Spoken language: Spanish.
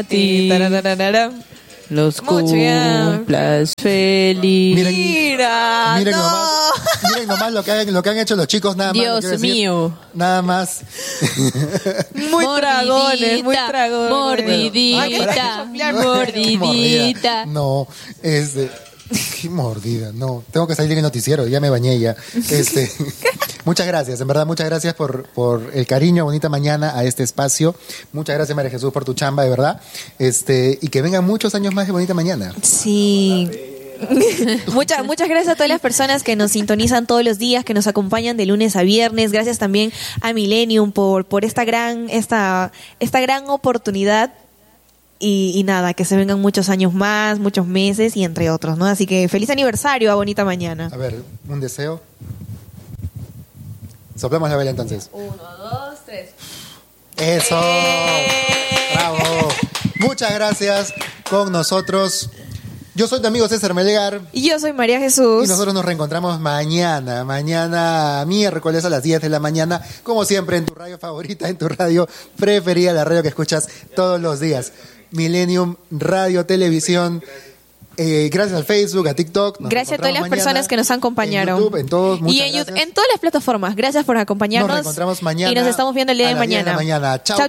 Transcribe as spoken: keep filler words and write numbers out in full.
ti. Tarararara. Los Mucho, ya. cumplas feliz. Miren, Mira, miren, no. nomás, miren nomás lo que, han, lo que han hecho los chicos, nada más. lo Dios quiero decir. mío. Nada más. Muy dragones, muy dragones. Mordidita, Ay, que- mordidita. No, este. Qué mordida, no. Tengo que salir en el noticiero, ya me bañé ya. Este, muchas gracias, en verdad, muchas gracias por, por el cariño, bonita mañana a este espacio. Muchas gracias, María Jesús, por tu chamba, de verdad. Este, y que vengan muchos años más de bonita mañana. Sí. muchas, muchas gracias a todas las personas que nos sintonizan todos los días, que nos acompañan de lunes a viernes. Gracias también a Millennium por, por esta gran, esta, esta gran oportunidad. Y, y nada, que se vengan muchos años más, muchos meses y entre otros, ¿no? Así que feliz aniversario a bonita mañana. A ver, un deseo. Soplamos la vela entonces. Uno, dos, tres. Eso. Bravo. Muchas gracias con nosotros. Yo soy tu amigo César Melgar. Y yo soy María Jesús. Y nosotros nos reencontramos mañana, mañana miércoles a las diez de la mañana, como siempre en tu radio favorita, en tu radio preferida, la radio que escuchas todos los días. Millennium Radio Televisión. Eh, gracias al Facebook, a TikTok. Nos Gracias a todas las encontramos personas mañana que nos acompañaron. En YouTube, en todos, muchas y en, gracias. en todas las plataformas. Gracias por acompañarnos. Nos reencontramos mañana. Y nos estamos viendo el día a de las diez mañana. de la mañana. Chao, chao.